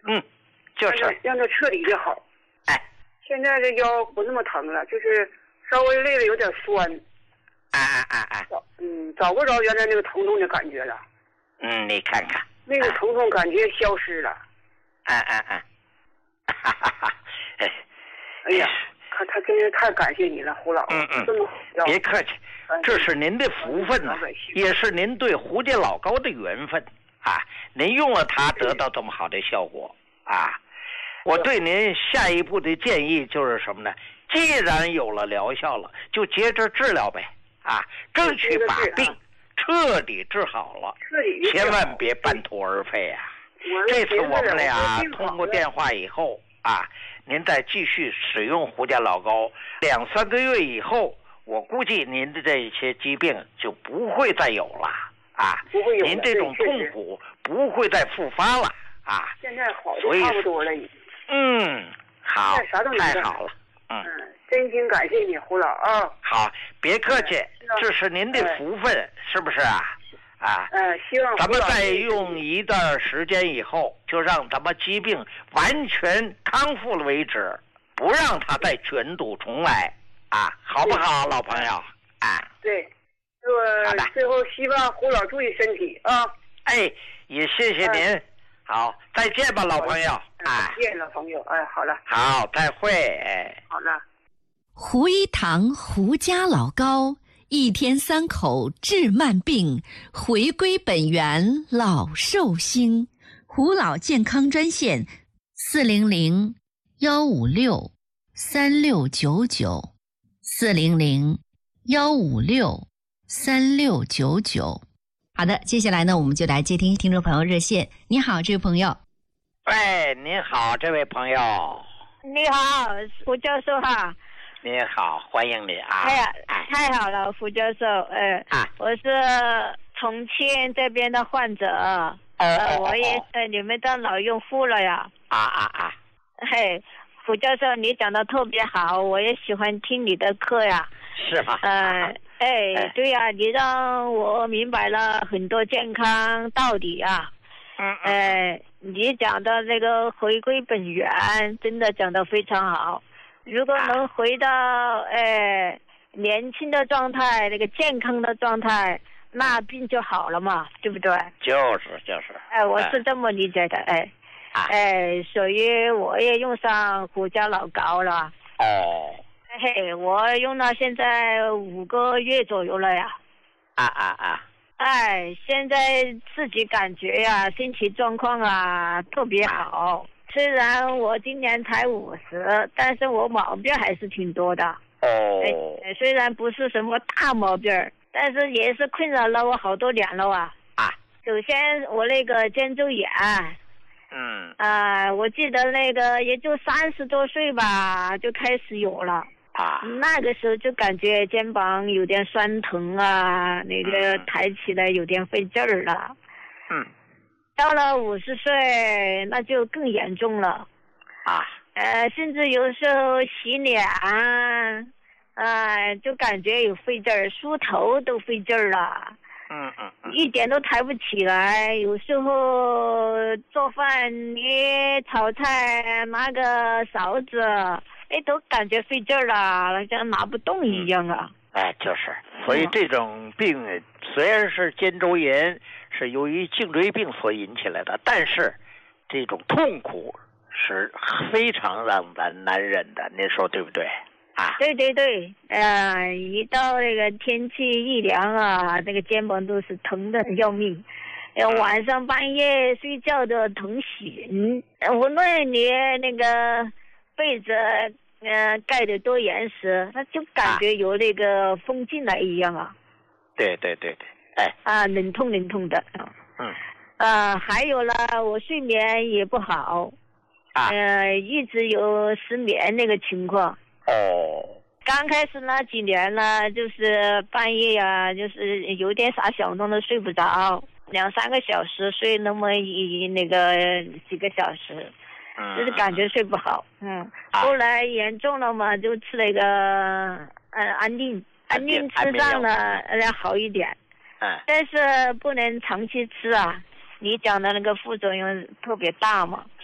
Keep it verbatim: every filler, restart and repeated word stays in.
嗯，就是让它让它彻底的好。 哎， 现在这腰不那么疼了，就是稍微累了有点酸。 哎哎哎哎， 找嗯找不着原来那个疼痛的感觉了。 嗯，你看看那个疼痛感觉消失了。 哎哎哎，哈哈哈！哎， 哎呀，他他真是太感谢你了，胡老。 嗯嗯， 这么别客气，这是您的福分呐、啊，也是您对胡家老高的缘分啊！您用了它得到这么好的效果啊！我对您下一步的建议就是什么呢？既然有了疗效了，就接着治疗呗啊，争取把病彻底治好了，千万别半途而废啊！这次我们俩通过电话以后啊，您再继续使用胡家老高，两三个月以后，我估计您的这些疾病就不会再有了啊， 不会有了， 您这种痛苦不会再复发了啊。 现在好的差不多了。 嗯，好，太好了。嗯， 真心感谢你，胡老啊。 好，别客气，这是您的福分，是不是啊？啊， 嗯，希望咱们再用一段时间以后，就让咱们疾病完全康复了为止，不让它再卷土重来啊，好不好，老朋友？啊， 对，我最后希望胡老注意身体啊。 哎，也谢谢您。嗯、好，再见吧，老朋友。 哎，再见，老朋友。哎，好了。 好，再会。哎， 好了。 胡一堂胡家老高。一天三口治慢病，回归本源老寿星。胡老健康专线：四零零幺五六三六九九，四零零幺五六三六九九。好的，接下来呢，我们就来接听听众朋友热线。你好，这位朋友。 喂，您好，这位朋友。 你好，胡教授哈。 你好，欢迎你啊！ 哎呀，太好了，胡教授，呃，啊、我是重庆这边的患者， 哦、 呃，我也是你们的老用户了呀。 啊啊啊！ 嘿，胡教授，你讲的特别好，我也喜欢听你的课呀。 是吗？ 呃，哎，哎对呀，你让我明白了很多健康道理啊。 嗯嗯。呃，你讲的那个回归本源，真的讲得非常好。如果能回到呃年轻的状态，那个健康的状态，那病就好了嘛，对不对？ 就是就是。 哎，我是这么理解的，哎，哎，所以我也用上胡家老高了。 哦。 嘿，我用到现在五个月左右了呀。 啊啊啊！ 哎，现在自己感觉呀，身体状况啊特别好。虽然我今年才五十，但是我毛病还是挺多的。 哦。 哎，虽然不是什么大毛病，但是也是困扰了我好多年了啊。 啊。 首先我那个肩周炎。 嗯。 啊、呃，我记得那个也就三十多岁吧，就开始有了。 啊。 那个时候就感觉肩膀有点酸疼啊，那个抬起来有点费劲儿了。 嗯。 到了五十岁，那就更严重了， 啊， 呃，甚至有时候洗脸，啊、呃，就感觉有费劲儿，梳头都费劲儿了， 嗯嗯嗯， 一点都抬不起来。有时候做饭、捏炒菜，拿个勺子，哎，都感觉费劲儿了，像拿不动一样啊。 哎，就是，所以这种病虽然是肩周炎。是由于颈椎病所引起来的，但是这种痛苦是非常让咱难忍的，您说对不对啊？ 对对对，呃，一到那个天气一凉啊，那个肩膀都是疼的要命，呃，晚上半夜睡觉都疼醒，无论你那个被子呃盖得多严实，他就感觉有那个风进来一样啊。 对对对对。哎啊，冷痛冷痛的。 嗯。 呃，还有了，我睡眠也不好。 啊。 呃，一直有失眠那个情况。 哦。 刚开始那几年呢，就是半夜呀、啊，就是有点啥小动都睡不着，两三个小时睡那么一那个几个小时， 嗯， 就是感觉睡不好。嗯。啊、后来严重了嘛，就吃那个呃安定，安定吃上了呃好一点。 嗯， 但是不能长期吃啊，你讲的那个副作用特别大嘛。